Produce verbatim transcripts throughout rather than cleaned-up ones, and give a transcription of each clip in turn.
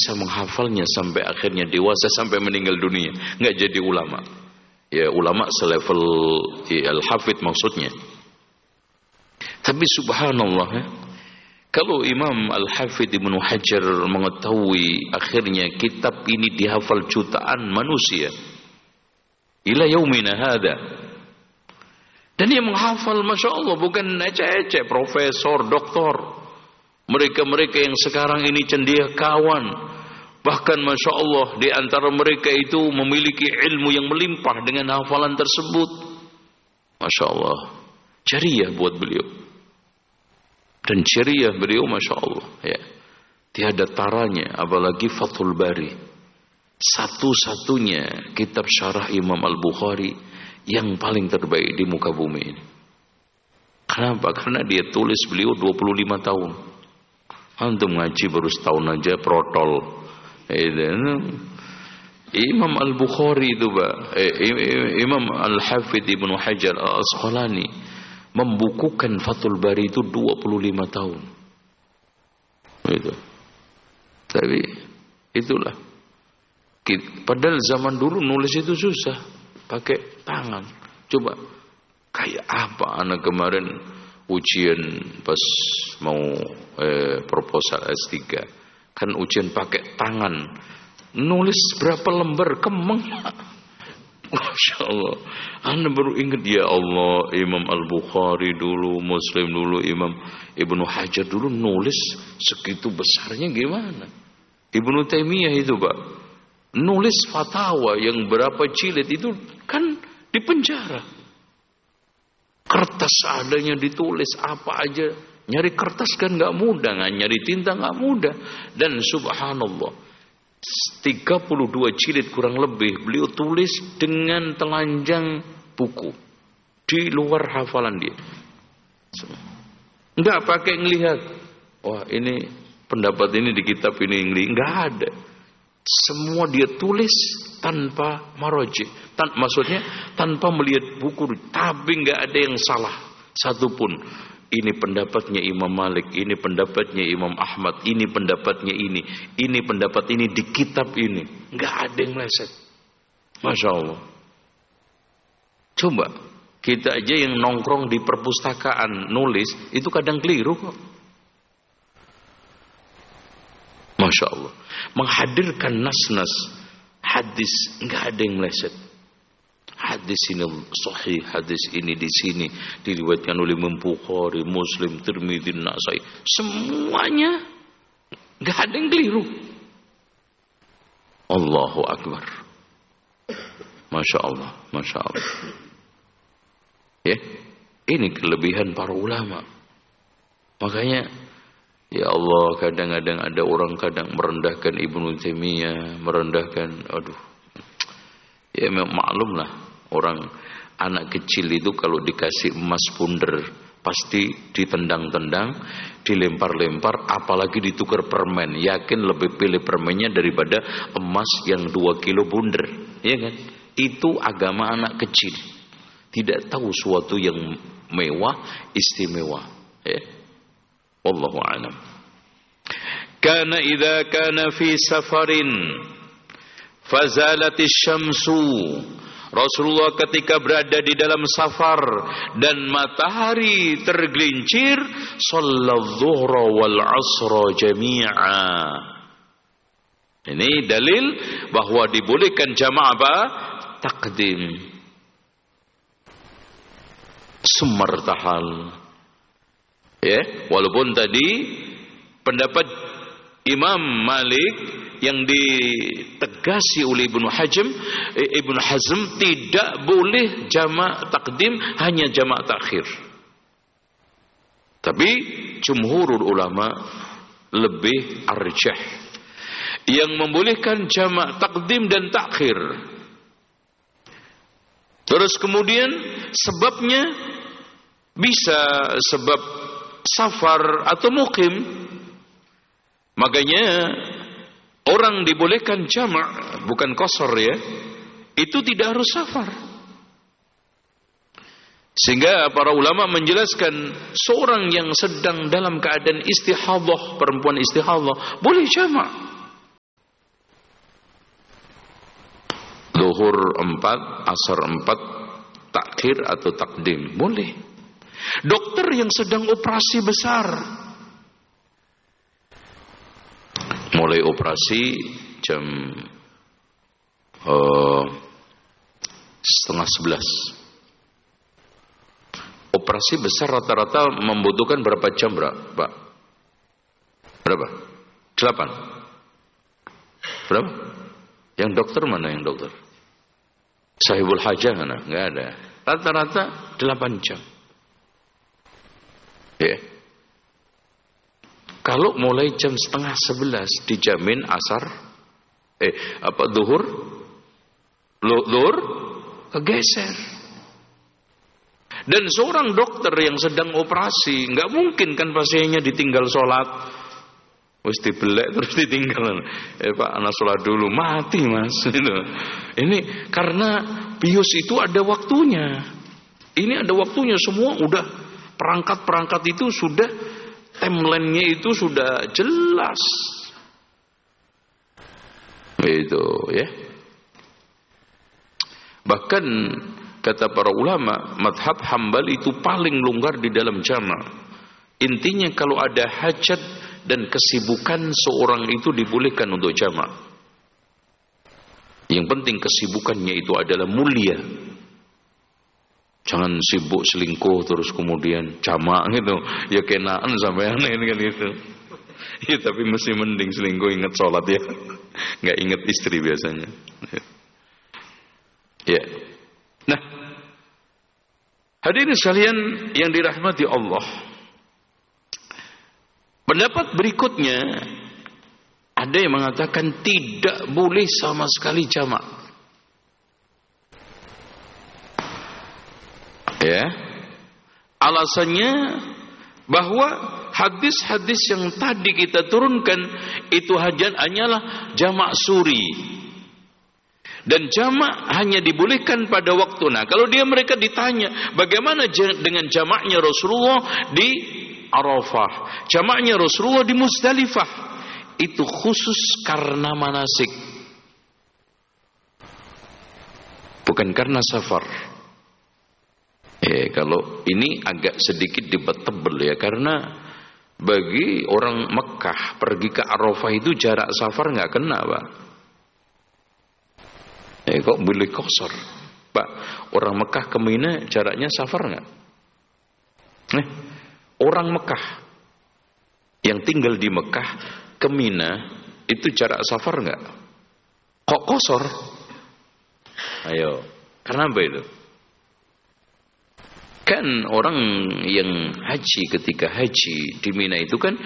bisa menghafalnya sampai akhirnya dewasa, sampai meninggal dunia, nggak jadi ulama. Ya ulama selevel ya, al-hafidh maksudnya. Tapi subhanallah ya, kalau Imam Al-Hafidh Ibnu Hajar mengetahui akhirnya kitab ini dihafal jutaan manusia ila yaumina hada, dan dia menghafal masya Allah bukan ecek-ecek profesor, doktor, mereka-mereka yang sekarang ini cendekiawan, bahkan masya Allah di antara mereka itu memiliki ilmu yang melimpah dengan hafalan tersebut. Masya Allah, jariah buat beliau. Dan syariah beliau masya Allah ya, tiada taranya, apalagi Fathul Bari, satu-satunya kitab syarah Imam Al-Bukhari yang paling terbaik di muka bumi ini. Kenapa? Karena dia tulis beliau dua puluh lima tahun. Antum ngaji baru setahun aja protol. Imam Al-Bukhari itu Pak, Imam Al-Hafidh Ibnu Hajar Al-Asqalani membukukan Fathul Bari itu dua puluh lima tahun. Itu. Tapi itulah. Padahal zaman dulu nulis itu susah, pakai tangan. Coba kayak apa anak kemarin ujian pas mau eh, proposal S tiga. Kan ujian pakai tangan. Nulis berapa lembar kemeng. Masya Allah, anda baru ingat ya Allah, Imam Al-Bukhari dulu, Muslim dulu, Imam Ibnu Hajar dulu nulis segitu besarnya gimana? Ibnu Taimiyah itu Pak, nulis fatwa yang berapa jilid itu kan di penjara. Kertas adanya ditulis apa aja, nyari kertas kan nggak mudah, nggak nyari tinta nggak mudah. Dan subhanallah, tiga puluh dua jilid kurang lebih beliau tulis dengan telanjang buku di luar hafalan dia, nggak pakai ngelihat, wah ini pendapat ini di kitab ini, nggak ada. Semua dia tulis tanpa maroji, tan maksudnya tanpa melihat buku, tapi nggak ada yang salah satupun. Ini pendapatnya Imam Malik, ini pendapatnya Imam Ahmad, ini pendapatnya ini, ini pendapat ini di kitab ini. Nggak ada yang meleset. Masya Allah. Coba, kita aja yang nongkrong di perpustakaan nulis, itu kadang keliru kok. Masya Allah. Menghadirkan nas-nas hadis, nggak ada yang meleset. Hadis ini sahih, hadis ini di sini diriwayatkan oleh Imam Bukhari, Muslim, Tirmidzi, Nasai, semuanya nggak ada yang keliru. Allahu Akbar. Masya Allah, Masya Allah. Ya, ini kelebihan para ulama. Makanya ya Allah, kadang-kadang ada orang kadang merendahkan Ibnu Taimiyah, merendahkan, aduh. Ya maklum lah, orang anak kecil itu kalau dikasih emas bundar pasti ditendang-tendang, dilempar-lempar, apalagi ditukar permen. Yakin lebih pilih permennya daripada emas yang dua kilo bundar, ya kan? Itu agama anak kecil, tidak tahu suatu yang mewah, istimewa. Ya. Wallahu a'lam. Kana idza kana fi safarin fazalatis syamsu. Rasulullah ketika berada di dalam safar dan matahari tergelincir, shallal zuhra wal asra jami'a. Ini dalil bahwa dibolehkan jamaah apa? Takdim. Sumartahal. Ya, walaupun tadi pendapat Imam Malik yang ditegasi oleh Ibnu Hazm, Ibnu Hazm tidak boleh jamak takdim, hanya jamak takhir. Tapi jumhurul ulama lebih arjah yang membolehkan jamak takdim dan takhir. Terus kemudian sebabnya bisa sebab safar atau mukim. Makanya orang dibolehkan jamak, bukan qasar ya. Itu tidak harus safar. Sehingga para ulama menjelaskan seorang yang sedang dalam keadaan istihadhah, perempuan istihadhah, boleh jamak. zuhur empat, asar empat, takhir atau takdim, boleh. Dokter yang sedang operasi besar, mulai operasi jam uh, setengah sebelas. Operasi besar rata-rata membutuhkan berapa jam, Pak? Berapa? Delapan. Berapa? Yang dokter mana yang dokter? Sahibul hajah mana? Nggak ada. Rata-rata delapan jam. Ya. Kalau mulai jam setengah sebelas dijamin asar, eh apa duhur, duhur kegeser. Dan seorang dokter yang sedang operasi, nggak mungkin kan pasiennya ditinggal sholat, wis dibelek terus ditinggal. Eh Pak, anak sholat dulu, mati mas. Itu. Ini karena bius itu ada waktunya. Ini ada waktunya, semua udah perangkat-perangkat itu sudah, timeline-nya itu sudah jelas. Itu ya. Bahkan kata para ulama, madhab Hambali itu paling longgar di dalam jama'. Intinya kalau ada hajat dan kesibukan seorang itu dibolehkan untuk jama'. Yang penting kesibukannya itu adalah mulia. Jangan sibuk selingkuh terus kemudian jama' gitu. Ya kenaan sampai aneh kan gitu. Ya tapi mesti mending selingkuh ingat sholat ya. Nggak ingat istri biasanya. Ya. Nah, hadirin sekalian yang dirahmati Allah, pendapat berikutnya ada yang mengatakan tidak boleh sama sekali jamak. Ya, alasannya bahwa hadis-hadis yang tadi kita turunkan itu hajat hanyalah jamak suri. Dan jamak hanya dibolehkan pada waktu. Nah, kalau dia mereka ditanya, bagaimana dengan jamaknya Rasulullah di Arafah, jamaknya Rasulullah di Muzdalifah, itu khusus karena manasik, bukan karena safar. Eh, kalau ini agak sedikit debatable ya, karena bagi orang Mekah pergi ke Arafah itu jarak safar nggak kena, Pak. Eh kok boleh kosor, Pak? Orang Mekah ke Mina jaraknya safar nggak? Eh, orang Mekah yang tinggal di Mekah ke Mina itu jarak safar nggak? Kok kosor? Ayo, karena apa itu? Kan orang yang haji ketika haji di Mina itu kan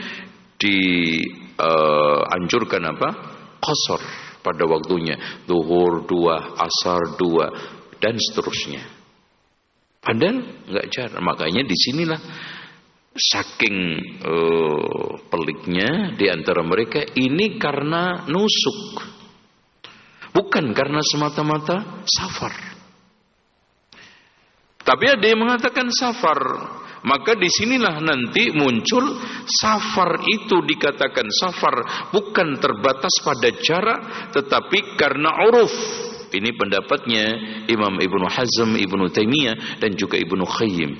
dianjurkan uh, apa? Qasar pada waktunya, zuhur dua, asar dua, dan seterusnya. Padahal nggak jarak. Makanya disinilah saking uh, peliknya di antara mereka ini karena nusuk, bukan karena semata-mata safar. Tapi ada yang mengatakan safar. Maka disinilah nanti muncul safar itu dikatakan safar bukan terbatas pada jarak, tetapi karena uruf. Ini pendapatnya Imam Ibnu Hazm, Ibnu Taimiyah, dan juga Ibnu Qayyim.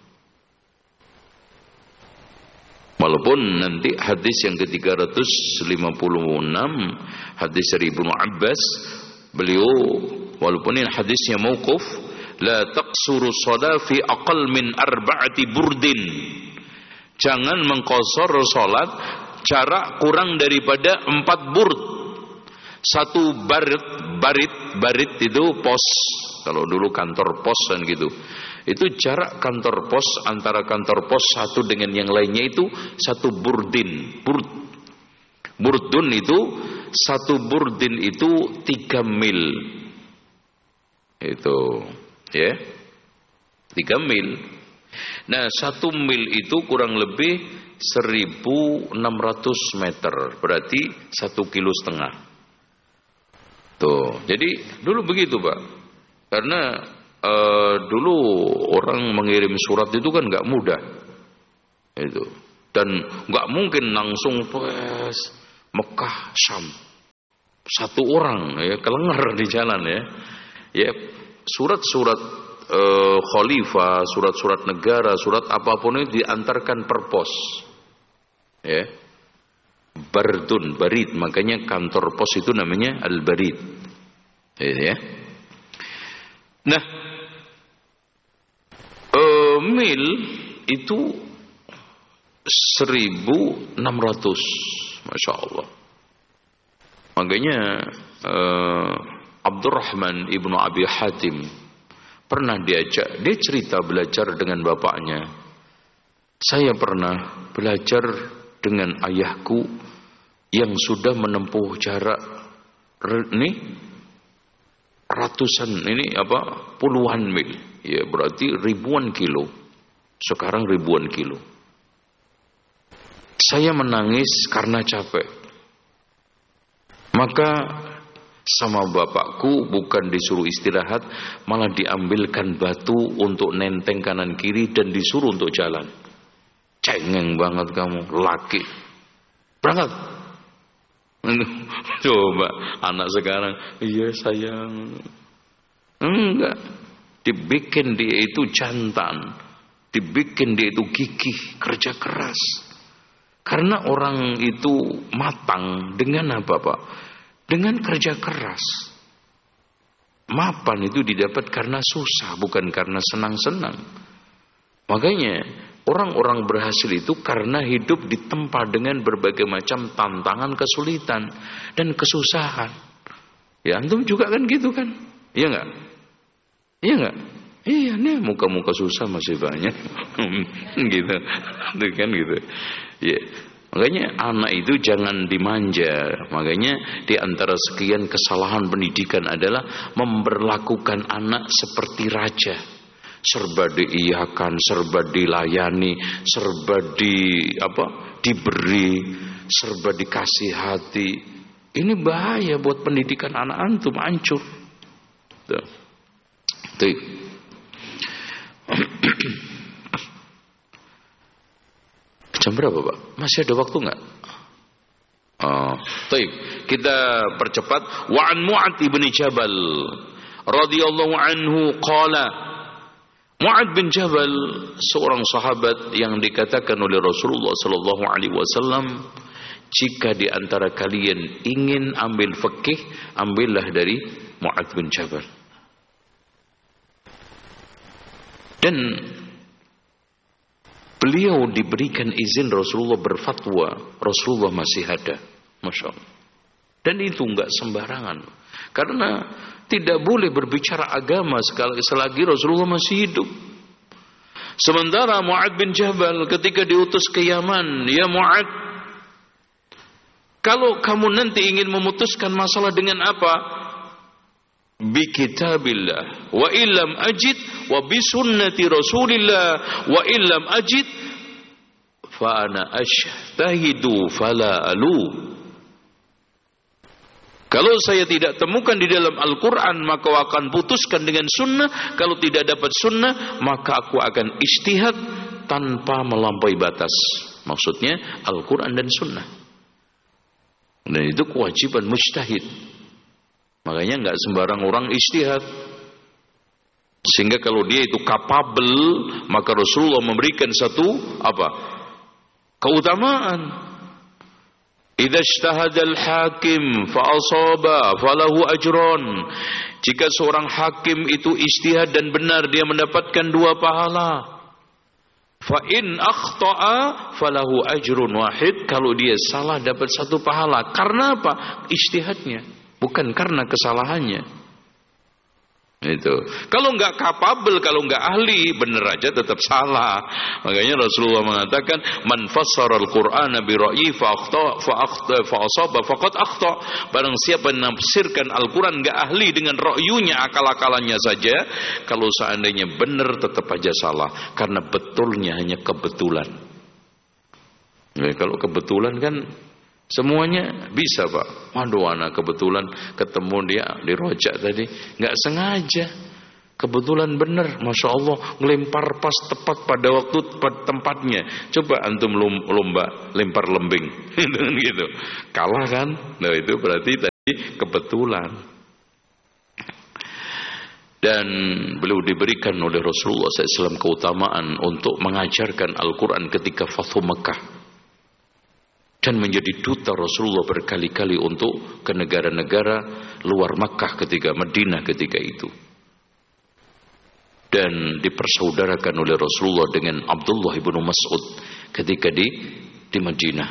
Walaupun nanti hadis yang ke tiga ratus lima puluh enam, hadis dari Ibnu Abbas, beliau walaupun ini hadisnya mauquf, la taqsuru shalah fi aqal min arba'ati burdin. Jangan mengqasar salat jarak kurang daripada empat burd. Satu barit, barit, barit itu pos. Kalau dulu kantor pos kan gitu. Itu jarak kantor pos antara kantor pos satu dengan yang lainnya itu satu burdin. Burd. Burdun itu satu burdin itu tiga mil. Itu ya, tiga mil. Nah, satu mil itu kurang lebih seribu enam ratus meter, berarti satu kilo setengah. Tuh, jadi dulu begitu, Pak. Karena uh, dulu orang mengirim surat itu kan nggak mudah, itu, dan nggak mungkin langsung pas Mekah Syam satu orang ya kelengar di jalan ya. Ya, surat-surat uh, khalifah, surat-surat negara, surat apapun itu diantarkan per pos. Ya. Bardun, barid, makanya kantor pos itu namanya al-barid. Ya. Nah, uh, mil itu seribu enam ratus, masya Allah. Makanya uh, Abdurrahman ibnu Abi Hatim pernah diajak, dia cerita belajar dengan bapaknya. Saya pernah belajar dengan ayahku yang sudah menempuh jarak ini ratusan, ini apa, puluhan mil, ya berarti ribuan kilo. Sekarang ribuan kilo. Saya menangis karena capek. Maka sama bapakku bukan disuruh istirahat, malah diambilkan batu untuk nenteng kanan kiri dan disuruh untuk jalan. Cengeng banget kamu, laki. Berangkat. Coba anak sekarang, iya sayang. Enggak. Dibikin dia itu jantan, dibikin dia itu gigih, kerja keras. Karena orang itu matang dengan apa, Pak? Dengan kerja keras. Mapan itu didapat karena susah, bukan karena senang-senang. Makanya orang-orang berhasil itu karena hidup ditempa dengan berbagai macam tantangan, kesulitan dan kesusahan. Ya antum juga kan gitu kan? Iya enggak? Iya enggak? Iya nih, muka-muka susah masih banyak. Gitu. Itu kan gitu. Ya. Makanya anak itu jangan dimanja. Makanya di antara sekian kesalahan pendidikan adalah memperlakukan anak seperti raja. Serba diiyakan, serba dilayani, serba di apa? diberi, serba dikasih hati. Ini bahaya buat pendidikan anak antum, hancur. Tuh. Tuh. Jam berapa, Pak? Masih ada waktu enggak? Oh, baik. Kita percepat. Wa an Mu'adz bin Jabal radhiyallahu anhu qala, Mu'adz bin Jabal seorang sahabat yang dikatakan oleh Rasulullah sallallahu alaihi wasallam, jika di antara kalian ingin ambil fikih, ambillah dari Mu'adz bin Jabal. Dan beliau diberikan izin Rasulullah berfatwa, Rasulullah masih ada, masya Allah. Dan itu enggak sembarangan, karena tidak boleh berbicara agama selagi Rasulullah masih hidup. Sementara Mu'adz bin Jabal ketika diutus ke Yaman, ya Mu'adz, kalau kamu nanti ingin memutuskan masalah dengan apa? Bi kitabillah wa illam ajid wa bi sunnati Rasulillah wa illam ajid fa ana ashtahidu fala alu. Kalau saya tidak temukan di dalam Al-Quran, maka aku akan putuskan dengan sunnah. Kalau tidak dapat sunnah, maka aku akan ijtihad tanpa melampaui batas. Maksudnya Al-Quran dan sunnah. Dan itu kewajiban mujtahid. Makanya nggak sembarang orang ijtihad. Sehingga kalau dia itu kapabel, maka Rasulullah memberikan satu apa? Keutamaan. Idza ijtahada al-hakim fa asaba falahu ajran. Jika seorang hakim itu ijtihad dan benar, dia mendapatkan dua pahala. Fa in akhta'a falahu ajrun wahid. Kalau dia salah dapat satu pahala. Karena apa? Ijtihadnya, bukan karena kesalahannya. Itu. Kalau enggak kapabel, kalau enggak ahli, benar aja tetap salah. Makanya Rasulullah mengatakan, "Man fassara al-Qur'ana bi ra'yi fa akhta fa akhta fa asaba faqad akhta." Barang siapa menafsirkan Al-Qur'an enggak ahli dengan ra'yunya, akal-akalannya saja, kalau seandainya benar tetap aja salah, karena betulnya hanya kebetulan. Nah, kalau kebetulan kan semuanya bisa, Pak. Waduh, anak kebetulan ketemu dia di rojak tadi, nggak sengaja, kebetulan bener, masya Allah, ngelempar pas tepat pada waktu pada tempatnya. Coba antum lomba lempar lembing, gitu, kalah kan? Nah itu berarti tadi kebetulan. Dan beliau diberikan oleh Rasulullah shallallahu alaihi wasallam keutamaan untuk mengajarkan Al-Quran ketika Fathu Mekah, dan menjadi duta Rasulullah berkali-kali untuk ke negara-negara luar Mekah ketika Madinah ketika itu. Dan dipersaudarakan oleh Rasulullah dengan Abdullah ibnu Mas'ud ketika di di Madinah.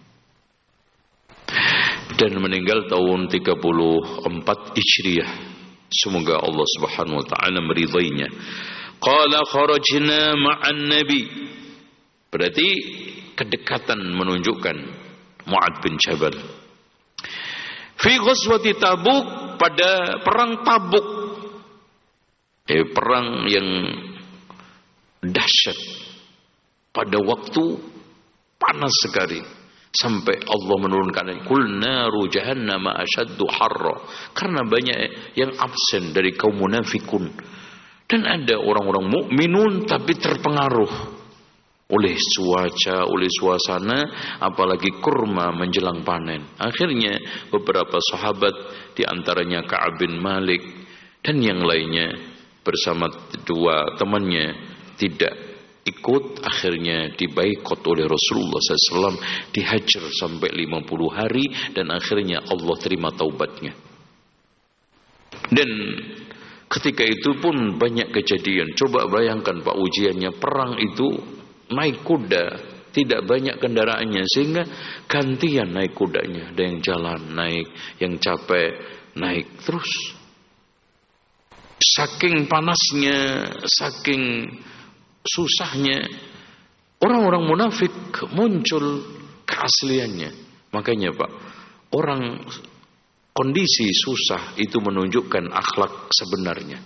Dan meninggal tahun tiga puluh empat Hijriah. Semoga Allah Subhanahu wa taala meridainya. Qala kharajna ma'an nabi. Berarti kedekatan menunjukkan Mu'adz bin Jabal. Fi ghazwati Tabuk, pada perang Tabuk. Eh, perang yang dahsyat. Pada waktu panas sekali. Sampai Allah menurunkan kul naru jahannam asyaddu harra, karena banyak yang absen dari kaum munafikun, dan ada orang-orang mukminun tapi terpengaruh oleh cuaca, oleh suasana, apalagi kurma menjelang panen. Akhirnya beberapa sahabat, diantaranya Ka'ab bin Malik dan yang lainnya bersama dua temannya tidak ikut, akhirnya dibaikot oleh Rasulullah shallallahu alaihi wasallam, dihajar sampai lima puluh hari, dan akhirnya Allah terima taubatnya. Dan ketika itu pun banyak kejadian. Coba bayangkan Pak, ujiannya perang itu naik kuda, tidak banyak kendaraannya, sehingga gantian naik kudanya. Ada yang jalan naik, yang capek naik terus. Saking panasnya, saking susahnya, orang-orang munafik muncul keasliannya. Makanya Pak, orang kondisi susah itu menunjukkan akhlak sebenarnya.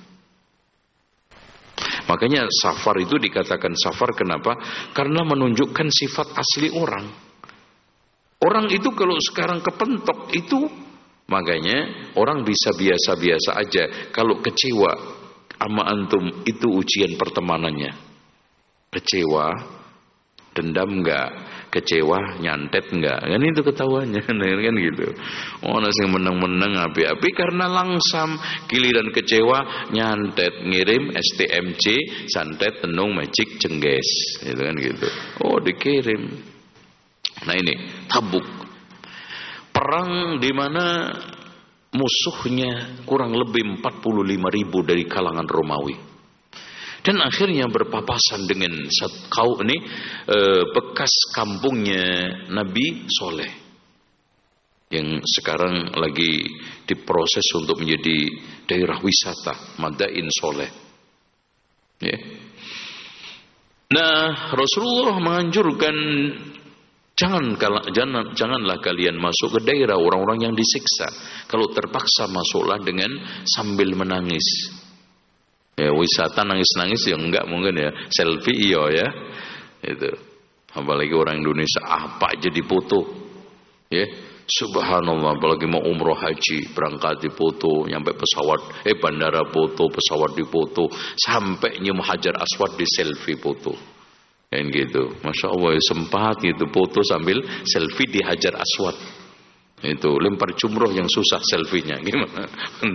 Makanya safar itu dikatakan safar, kenapa? Karena menunjukkan sifat asli orang. Orang itu kalau sekarang kepentok itu, makanya orang bisa biasa-biasa aja. Kalau kecewa sama antum, itu ujian pertemanannya. Kecewa, dendam enggak? Kecewa, nyantet enggak? Kan itu ketahuannya, kan gitu. Oh, nasi menang-menang api-api karena langsam, giliran kecewa, nyantet, ngirim S T M C, santet, tenung, magic, jengges, itu kan gitu. Oh, dikirim. Nah ini Tabuk, perang di mana musuhnya kurang lebih empat puluh lima ribu dari kalangan Romawi. Dan akhirnya berpapasan dengan kau ini e, bekas kampungnya Nabi Soleh, yang sekarang lagi diproses untuk menjadi daerah wisata, Madain Soleh. Ya. Nah, Rasulullah menganjurkan jangan, jangan janganlah kalian masuk ke daerah orang-orang yang disiksa. Kalau terpaksa masuklah dengan sambil menangis. Ya, wisata nangis-nangis ya enggak mungkin ya, selfie iya ya, itu apalagi orang Indonesia apa aja dipoto, ya subhanallah, apalagi mau umroh haji berangkat dipoto, nyampe pesawat eh bandara foto, pesawat dipoto, sampai nyium Hajar Aswad di selfie foto, kan gitu, masya Allah sempat gitu foto sambil selfie di Hajar Aswad, itu lempar jumroh yang susah selfie-nya gimana?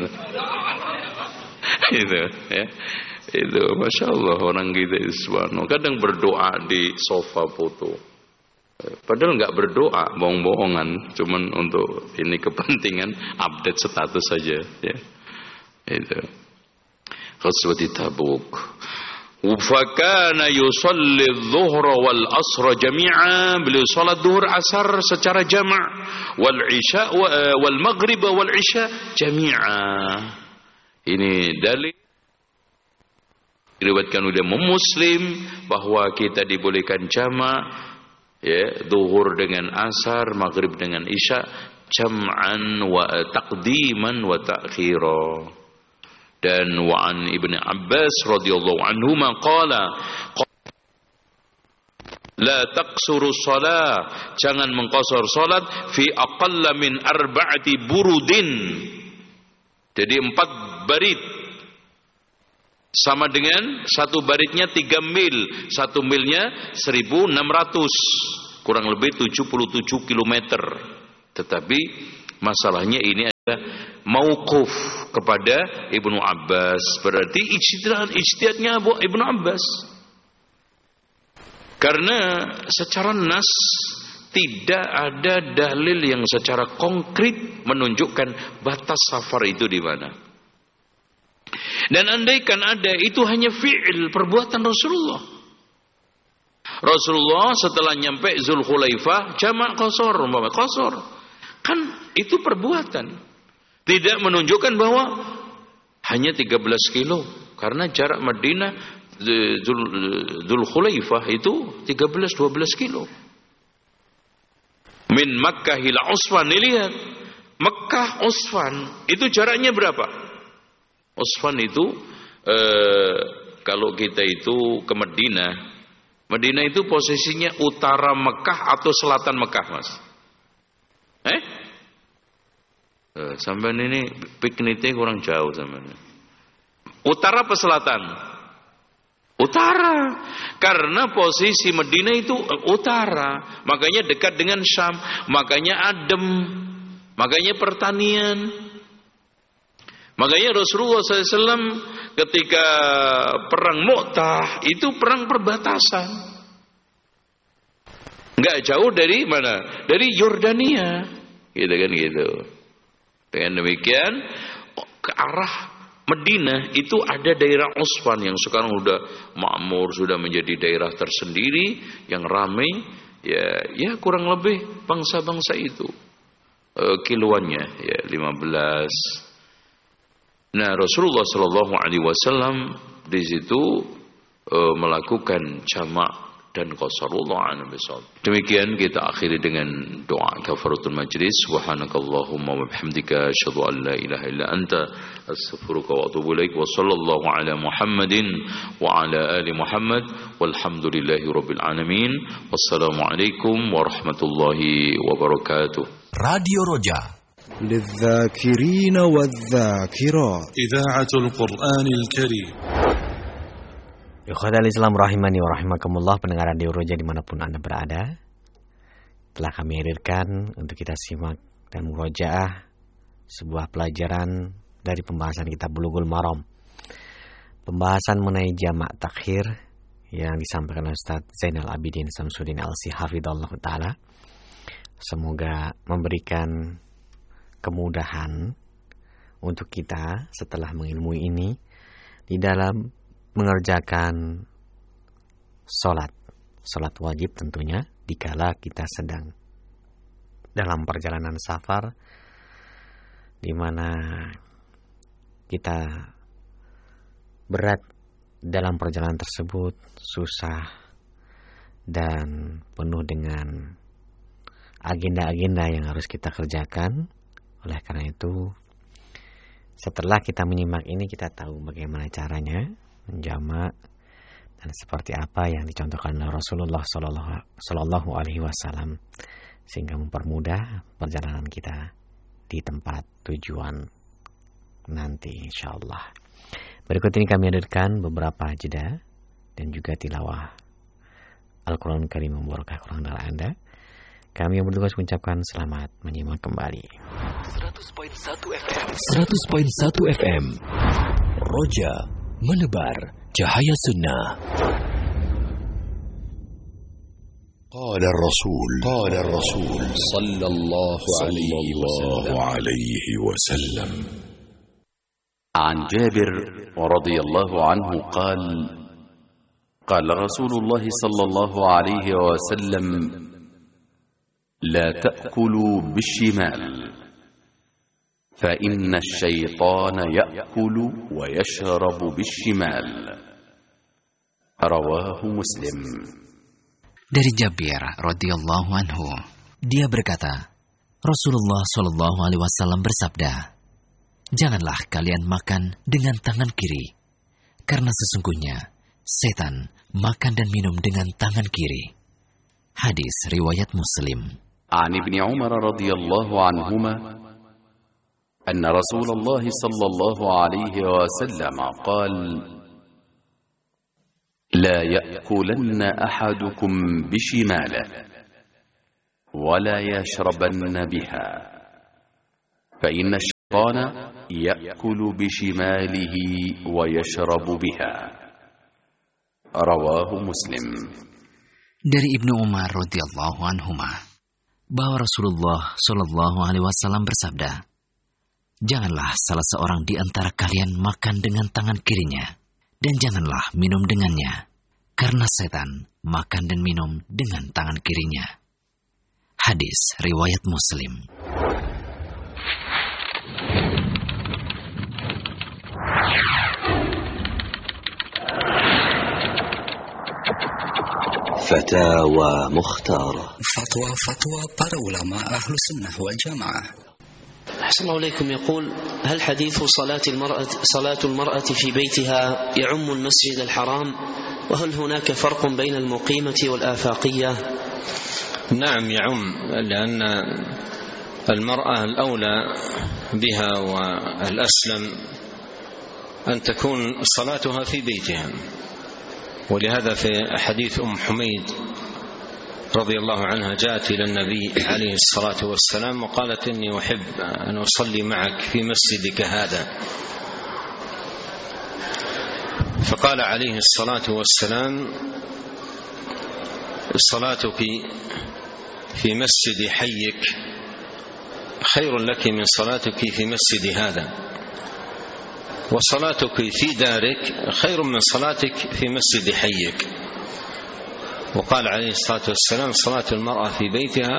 Itu ya, itu masya Allah orang kita itu subhanallah, kadang berdoa di sofa foto, padahal nggak berdoa, bohong-bohongan, cuman untuk ini kepentingan update status saja ya. Itu ghazwat Tabuk. Fakana yusalli adh-dhuhra wal asra jami'a, beliau salat zuhur asar secara jama', wal isya wal maghrib wal isya jami'a. Ini dalil diriwayatkan oleh Muslim bahwa kita dibolehkan jama', ya, zuhur dengan asar, maghrib dengan isya, jam'an wa taqdiman wa ta'khira. Dan wa an Ibnu Abbas radhiyallahu anhu qala la taqsuru shalah, jangan mengqasar salat fi aqalla min arba'ati burudin. Jadi empat barit sama dengan satu baritnya tiga mil, satu milnya seribu enam ratus, kurang lebih tujuh puluh tujuh kilometer. Tetapi masalahnya ini mauquf kepada Ibnu Abbas. Berarti ijtihad ijtihadnya Abu Ibnu Abbas. Karena secara nas tidak ada dalil yang secara konkret menunjukkan batas safar itu di mana. Dan andaikan ada, itu hanya fi'il, perbuatan Rasulullah. Rasulullah setelah nyampe Zulhulaifah jamak qasar, umpama qasar. Kan itu perbuatan. Tidak menunjukkan bahwa hanya tiga belas kilo. Karena jarak Madinah Zulhulaifah itu tiga belas dua belas kilo. Min Makkah ila Usfan, lihat. Mekah Usfan itu jaraknya berapa? Usfan itu eh, kalau kita itu ke Madinah, Madinah itu posisinya utara Mekah atau selatan Mekah, Mas? Eh? eh sampai ini pikniknya kurang jauh sampai. Utara apa selatan? Utara. Karena posisi Madinah itu utara, makanya dekat dengan Syam, makanya adem, makanya pertanian. Makanya Rasulullah shallallahu alaihi wasallam ketika perang Mu'tah itu perang perbatasan. Enggak jauh dari mana? Dari Yordania. Gitu kan gitu. Dengan demikian ke arah Madinah itu ada daerah Usfan yang sekarang sudah makmur, sudah menjadi daerah tersendiri yang ramai. Ya, ya kurang lebih bangsa-bangsa itu e, kiloannya ya lima belas. Nah, Rasulullah Shallallahu Alaihi Wasallam di situ e, melakukan jamak dan qasarullah an bisawab. Demikian kita akhiri dengan doa kafaratul majlis. Subhanakallahumma wa bihamdika asyhadu an la ilaha illa anta astaghfiruka wa atubu ilaik. Wa sallallahu ala Muhammadin wa ala ali Muhammad walhamdulillahi rabbil alamin. Wassalamu alaikum warahmatullahi wabarakatuh. Radio Roja للذاكرين والذاكرات إذاعة القرآن الكريم. Ikhwatal Islam rahimani wa rahimakumullah, pendengar Radio Roja dimanapun Anda berada, telah kami hadirkan untuk kita simak dan murojaah sebuah pelajaran dari pembahasan kitab Bulughul Maram. Pembahasan mengenai jamak takhir yang disampaikan oleh Ustaz Zainal Abidin Samsudin Al-Si hafidhallahu ta'ala. Semoga memberikan kemudahan untuk kita setelah mengilmui ini di dalam mengerjakan sholat, sholat wajib tentunya dikala kita sedang dalam perjalanan safar, di mana kita berat dalam perjalanan tersebut, susah dan penuh dengan agenda-agenda yang harus kita kerjakan. Oleh karena itu, setelah kita menyimak ini, kita tahu bagaimana caranya menjamak dan seperti apa yang dicontohkan oleh Rasulullah Sallallahu Alaihi Wasallam, sehingga mempermudah perjalanan kita di tempat tujuan nanti insyaallah. Berikut ini kami hadirkan beberapa jeda dan juga tilawah Al-Quran Karim Mubarakah kurang dari Anda. Kami yang bertugas mengucapkan selamat menyimak kembali. seratus koma satu F M seratus koma satu F M Roja menebar cahaya sunnah. قال الرسول قال الرسول صلى الله عليه وسلم عن جابر رضي الله عنه قال قال رسول الله صلى الله عليه وسلم لا تأكلوا بالشمال فإن الشيطان يأكل ويشرب بالشمال رواه مسلم. Dari Jabir radhiyallahu anhu, dia berkata, Rasulullah shallallahu alaihi wasallam bersabda, janganlah kalian makan dengan tangan kiri, karena sesungguhnya setan makan dan minum dengan tangan kiri. Hadis riwayat Muslim. An Ibni Umar radhiyallahu anhuma أن رسول الله صلى الله عليه وسلم قال لا يأكلن أحدكم بشماله ولا يشربن بها فإن يأكل بشماله ويشرب بها. رواه مسلم. Dari Ibnu Umar radhiyallahu anhuma bahwa Rasulullah shallallahu alaihi wasallam bersabda, "Janganlah salah seorang di antara kalian makan dengan tangan kirinya, dan janganlah minum dengannya, karena setan makan dan minum dengan tangan kirinya." Hadis riwayat Muslim. Fatawa Mukhtar. Fatwa-fatwa para ulama ahlu sunnah wal jamaah. أحسن الله إليكم. يقول: هل حديث صلاة المرأة صلاة المرأة في بيتها يعم المسجد الحرام؟ وهل هناك فرق بين المقيمة والآفاقية؟ نعم يعم، لأن المرأة الأولى بها والأسلم أن تكون صلاتها في بيتها، ولهذا في حديث أم حميد رضي الله عنها جاءت إلى النبي عليه الصلاة والسلام وقالت: إني أحب أن أصلي معك في مسجدك هذا. فقال عليه الصلاة والسلام: صلاتك في مسجد حيك خير لك من صلاتك في مسجد هذا، وصلاتك في دارك خير من صلاتك في مسجد حيك. وقال عليه الصلاة والسلام: صلاة المرأة في بيتها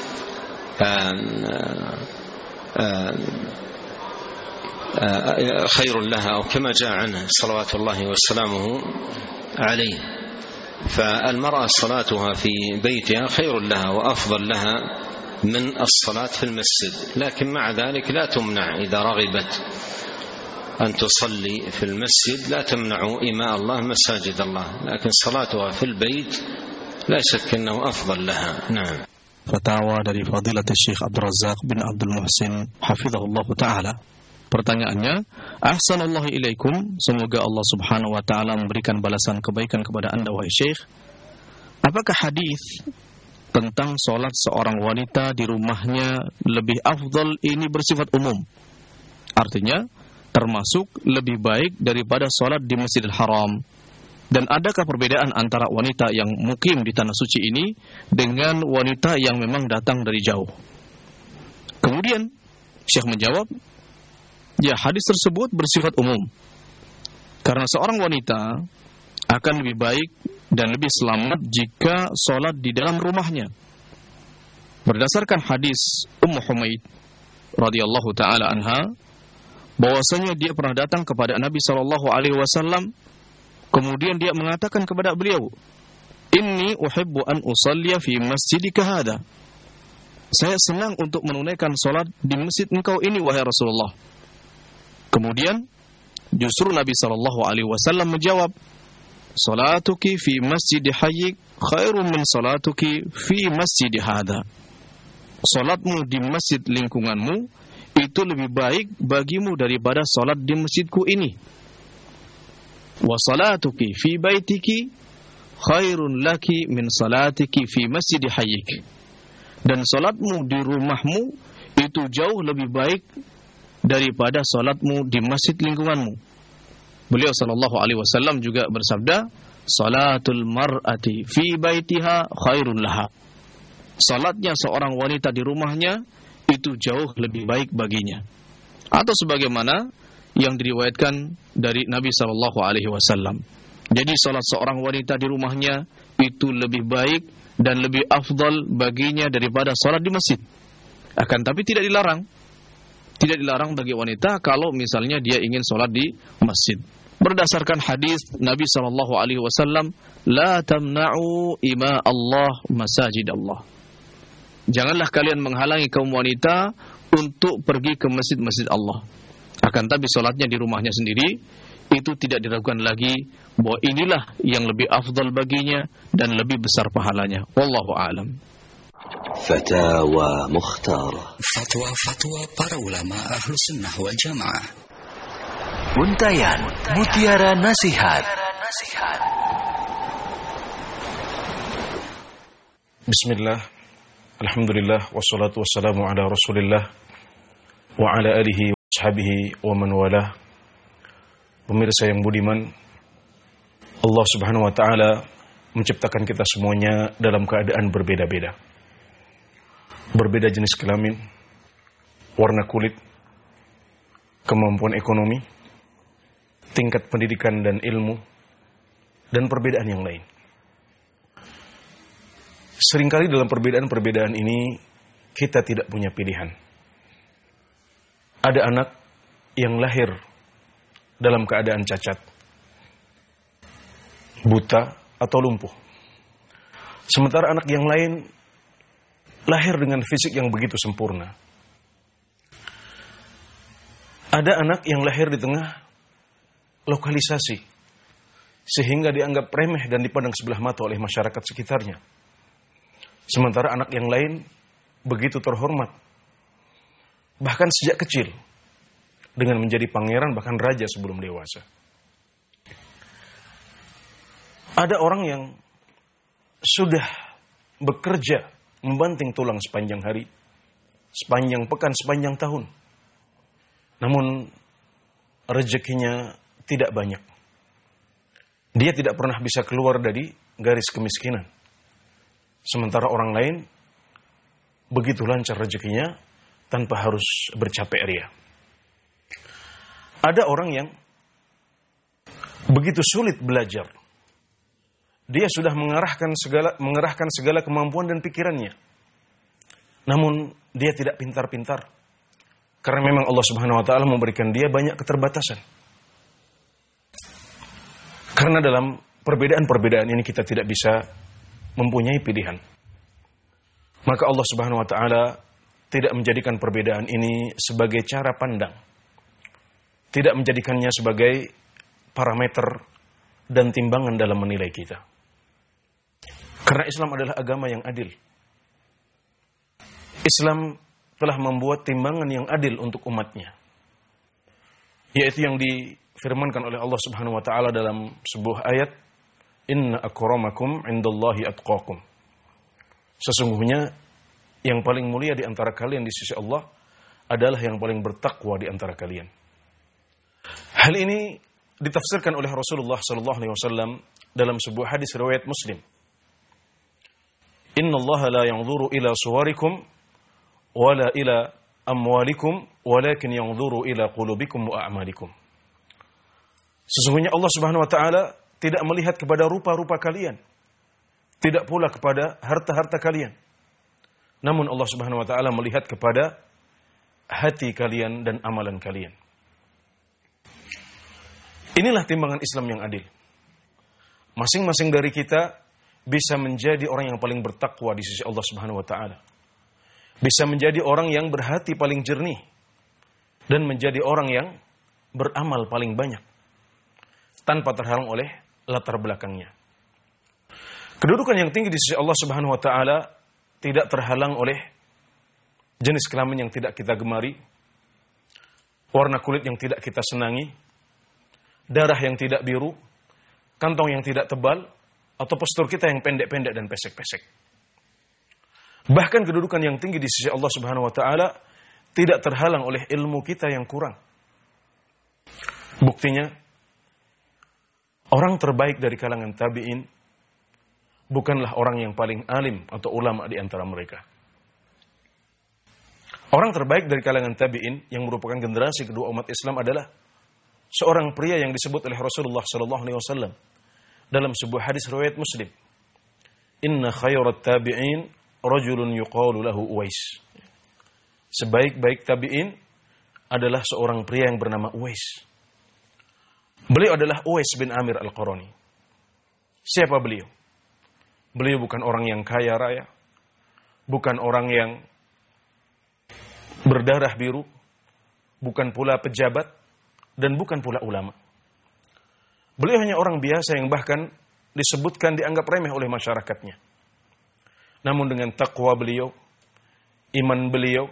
خير لها، أو كما جاء عنه صلوات الله وسلامه عليه. فالمرأة صلاتها في بيتها خير لها وأفضل لها من الصلاة في المسجد، لكن مع ذلك لا تمنع إذا رغبت أن تصلي في المسجد، لا تمنع إماء الله مساجد الله، لكن صلاتها في البيت لا شك أنه أفضل لها. نعم. Fatwa dari Fadilat Syekh Abdul Razak bin Abdul Muhsin hafizahullah ta'ala. Pertanyaannya, Ahsanallahu ilaikum, semoga Allah subhanahu wa ta'ala memberikan balasan kebaikan kepada anda wahai Syekh. Apakah hadis tentang sholat seorang wanita di rumahnya lebih afdal ini bersifat umum? Artinya termasuk lebih baik daripada sholat di Masjidil Haram. Dan adakah perbedaan antara wanita yang mukim di tanah suci ini dengan wanita yang memang datang dari jauh? Kemudian Syekh menjawab, ya, hadis tersebut bersifat umum, karena seorang wanita akan lebih baik dan lebih selamat jika sholat di dalam rumahnya. Berdasarkan hadis Ummu Humaid radhiyallahu ta'ala anha, bahwasanya dia pernah datang kepada Nabi sallallahu alaihi wasallam, kemudian dia mengatakan kepada beliau, "Inni uhibbu an usalliya fi masjidika hadha." Saya senang untuk menunaikan salat di masjid engkau ini wahai Rasulullah. Kemudian justru Nabi sallallahu alaihi wasallam menjawab, "Salatuki fi masjid hayyik khairun min salatuki fi masjid hadha." Salatmu di masjid lingkunganmu itu lebih baik bagimu daripada salat di masjidku ini. Wa salatuki fi baitiki khairun laki min salatiki fi masjid hayyik. Dan salatmu di rumahmu itu jauh lebih baik daripada salatmu di masjid lingkunganmu. Beliau sallallahu alaihi wasallam juga bersabda, "Salatul mar'ati fi baitiha khairun laha." Salatnya seorang wanita di rumahnya itu jauh lebih baik baginya. Atau sebagaimana yang diriwayatkan dari Nabi sallallahu alaihi wasallam. Jadi salat seorang wanita di rumahnya itu lebih baik dan lebih afdal baginya daripada salat di masjid. Akan tapi tidak dilarang. Tidak dilarang bagi wanita kalau misalnya dia ingin salat di masjid. Berdasarkan hadis Nabi sallallahu alaihi wasallam, "La tamna'u ima Allah masajid Allah." Janganlah kalian menghalangi kaum wanita untuk pergi ke masjid-masjid Allah. Akan tapi salatnya di rumahnya sendiri itu tidak diragukan lagi bahwa inilah yang lebih afdal baginya dan lebih besar pahalanya. Wallahu a'lam. Fatawa Mukhtar. Fatwa-fatwa para ulama ahlu sunnah wal jamaah. Untayan Mutiara Nasihat. Bismillah, alhamdulillah, wassalatu wassalamu ala rasulillah wa ala alihi ashabihi wa man walah. Pemirsa yang budiman, Allah Subhanahu wa taala menciptakan kita semuanya dalam keadaan berbeda-beda. Berbeda jenis kelamin, warna kulit, kemampuan ekonomi, tingkat pendidikan dan ilmu, dan perbedaan yang lain. Seringkali dalam perbedaan-perbedaan ini kita tidak punya pilihan. Ada anak yang lahir dalam keadaan cacat, buta atau lumpuh. Sementara anak yang lain lahir dengan fisik yang begitu sempurna. Ada anak yang lahir di tengah lokalisasi sehingga dianggap remeh dan dipandang sebelah mata oleh masyarakat sekitarnya. Sementara anak yang lain begitu terhormat, bahkan sejak kecil, dengan menjadi pangeran bahkan raja sebelum dewasa. Ada orang yang sudah bekerja membanting tulang sepanjang hari, sepanjang pekan, sepanjang tahun. Namun rezekinya tidak banyak. Dia tidak pernah bisa keluar dari garis kemiskinan. Sementara orang lain begitu lancar rezekinya tanpa harus bercapek ria. Ada orang yang begitu sulit belajar. Dia sudah mengarahkan segala mengerahkan segala kemampuan dan pikirannya. Namun dia tidak pintar-pintar. Karena memang Allah Subhanahu wa taala memberikan dia banyak keterbatasan. Karena dalam perbedaan-perbedaan ini kita tidak bisa mempunyai pilihan. Maka Allah Subhanahu wa taala tidak menjadikan perbedaan ini sebagai cara pandang. Tidak menjadikannya sebagai parameter dan timbangan dalam menilai kita. Karena Islam adalah agama yang adil. Islam telah membuat timbangan yang adil untuk umatnya. Yaitu yang difirmankan oleh Allah Subhanahu wa taala dalam sebuah ayat, "Inna akramakum 'indallahi atqakum." Sesungguhnya yang paling mulia di antara kalian di sisi Allah adalah yang paling bertakwa di antara kalian. Hal ini ditafsirkan oleh Rasulullah sallallahu alaihi wasallam dalam sebuah hadis riwayat Muslim. "Inna Allah la yanzuru ila suwarikum wala ila amwalikum walakin yanzuru ila qulubikum wa a'malikum." Sesungguhnya Allah Subhanahu wa taala tidak melihat kepada rupa-rupa kalian, tidak pula kepada harta-harta kalian. Namun Allah Subhanahu wa taala melihat kepada hati kalian dan amalan kalian. Inilah timbangan Islam yang adil. Masing-masing dari kita bisa menjadi orang yang paling bertakwa di sisi Allah Subhanahu wa taala. Bisa menjadi orang yang berhati paling jernih dan menjadi orang yang beramal paling banyak tanpa terhalang oleh latar belakangnya. Kedudukan yang tinggi di sisi Allah Subhanahu wa taala tidak terhalang oleh jenis kelamin yang tidak kita gemari, warna kulit yang tidak kita senangi, darah yang tidak biru, kantong yang tidak tebal, atau postur kita yang pendek-pendek dan pesek-pesek. Bahkan kedudukan yang tinggi di sisi Allah Subhanahu wa taala tidak terhalang oleh ilmu kita yang kurang. Buktinya, orang terbaik dari kalangan tabi'in bukanlah orang yang paling alim atau ulama di antara mereka. Orang terbaik dari kalangan tabi'in yang merupakan generasi kedua umat Islam adalah seorang pria yang disebut oleh Rasulullah sallallahu alaihi wasallam dalam sebuah hadis riwayat Muslim. "Inna khairat tabi'in rajulun yuqalu lahu Uwais." Sebaik-baik tabi'in adalah seorang pria yang bernama Uwais. Beliau adalah Uwais bin Amir Al-Qarani. Siapa beliau? Beliau bukan orang yang kaya raya, bukan orang yang berdarah biru, bukan pula pejabat, dan bukan pula ulama. Beliau hanya orang biasa yang bahkan disebutkan dianggap remeh oleh masyarakatnya. Namun dengan takwa beliau, iman beliau,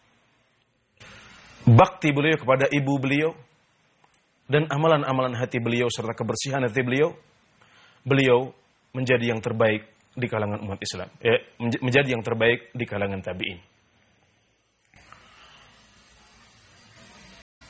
bakti beliau kepada ibu beliau, dan amalan-amalan hati beliau serta kebersihan hati beliau, beliau menjadi yang terbaik di kalangan umat Islam, eh, menjadi yang terbaik di kalangan tabi'in.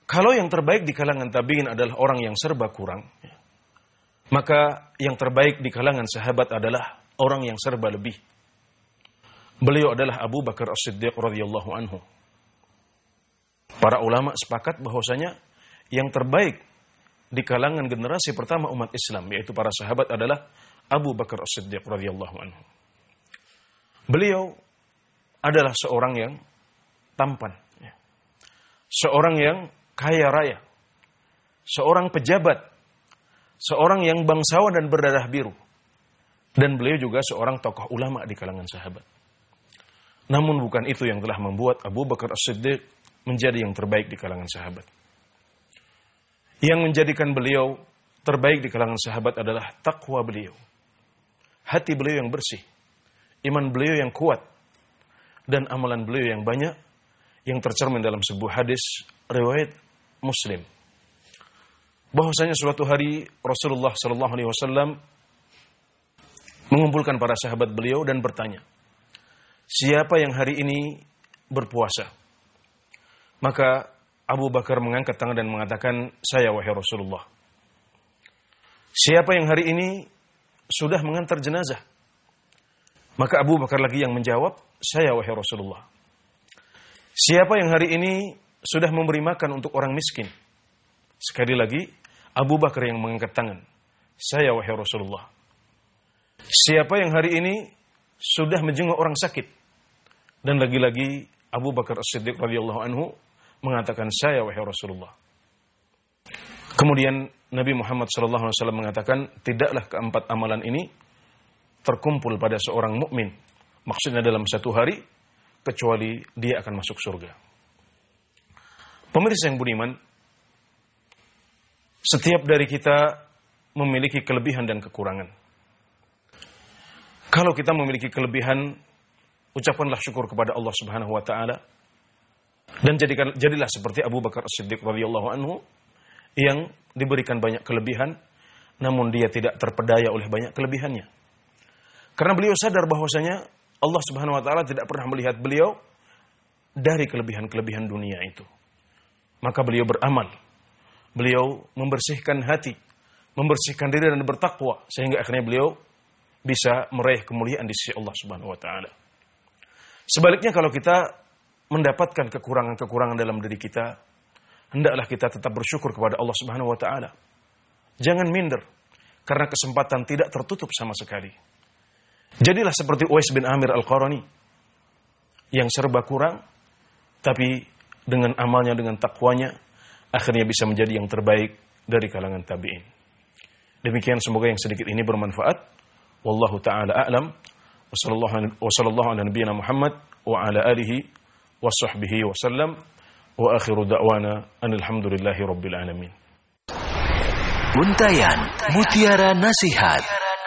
Kalau yang terbaik di kalangan tabi'in adalah orang yang serba kurang, maka yang terbaik di kalangan sahabat adalah orang yang serba lebih. Beliau adalah Abu Bakar As-Siddiq radhiyallahu anhu. Para ulama sepakat bahwasanya yang terbaik di kalangan generasi pertama umat Islam, yaitu para sahabat, adalah Abu Bakar As-Siddiq radhiyallahu anhu. Beliau adalah seorang yang tampan, seorang yang kaya raya, seorang pejabat, seorang yang bangsawan dan berdarah biru. Dan beliau juga seorang tokoh ulama di kalangan sahabat. Namun bukan itu yang telah membuat Abu Bakar As-Siddiq menjadi yang terbaik di kalangan sahabat. Yang menjadikan beliau terbaik di kalangan sahabat adalah takwa beliau. Hati beliau yang bersih, iman beliau yang kuat, dan amalan beliau yang banyak, yang tercermin dalam sebuah hadis riwayat Muslim. Bahwasanya suatu hari Rasulullah sallallahu alaihi wasallam mengumpulkan para sahabat beliau dan bertanya, siapa yang hari ini berpuasa? Maka Abu Bakar mengangkat tangan dan mengatakan, saya wahai Rasulullah. Siapa yang hari ini sudah mengantar jenazah? Maka Abu Bakar lagi yang menjawab, saya wahai Rasulullah. Siapa yang hari ini sudah memberi makan untuk orang miskin? Sekali lagi Abu Bakar yang mengangkat tangan, saya wahai Rasulullah. Siapa yang hari ini sudah menjenguk orang sakit? Dan lagi-lagi Abu Bakar As-Siddiq radhiyallahu anhu mengatakan, saya wahai Rasulullah. Kemudian Nabi Muhammad sallallahu alaihi wasallam mengatakan, tidaklah keempat amalan ini terkumpul pada seorang mukmin, maksudnya dalam satu hari, kecuali dia akan masuk surga. Pemirsa yang budiman, setiap dari kita memiliki kelebihan dan kekurangan. Kalau kita memiliki kelebihan, ucapkanlah syukur kepada Allah Subhanahu wa taala dan jadikan jadilah seperti Abu Bakar As-Siddiq radhiyallahu anhu yang diberikan banyak kelebihan namun dia tidak terpedaya oleh banyak kelebihannya. Karena beliau sadar bahwasanya Allah Subhanahu wa taala tidak pernah melihat beliau dari kelebihan-kelebihan dunia itu. Maka beliau beramal. Beliau membersihkan hati, membersihkan diri dan bertakwa sehingga akhirnya beliau bisa meraih kemuliaan di sisi Allah Subhanahu wa taala. Sebaliknya kalau kita mendapatkan kekurangan-kekurangan dalam diri kita, hendaklah kita tetap bersyukur kepada Allah Subhanahu wa taala. Jangan minder karena kesempatan tidak tertutup sama sekali. Jadilah seperti Uwais bin Amir Al-Qarani yang serba kurang tapi dengan amalnya, dengan takwanya akhirnya bisa menjadi yang terbaik dari kalangan tabi'in. Demikian, semoga yang sedikit ini bermanfaat. Wallahu ta'ala a'lam. Wa sallallahu ala nabiyyina Muhammad wa ala alihi wa sahbihi wa sallam. Wa akhiru da'wana anilhamdulillahi rabbil alamin. Untayan Mutiara Nasihat.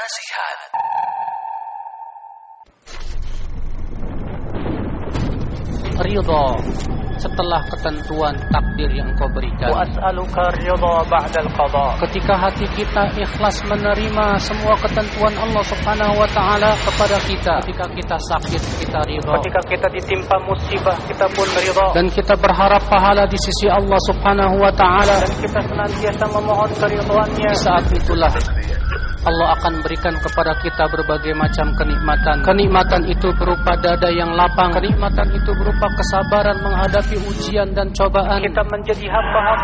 Ridha setelah ketentuan takdir yang Engkau berikan. Wa as'aluka ridha ba'dal qada. Ketika hati kita ikhlas menerima semua ketentuan Allah Subhanahu wa taala kepada kita. Ketika kita sakit, kita ridha. Ketika kita ditimpa musibah, kita pun ridha. Dan kita berharap pahala di sisi Allah Subhanahu wa taala. Dan kita senantiasa memohon keridhaannya. Di saat itulah Allah akan berikan kepada kita berbagai macam kenikmatan. Kenikmatan itu berupa dada yang lapang. Kenikmatan itu berupa kesabaran menghadapi ujian dan cobaan. Kita menjadi hamba-hamba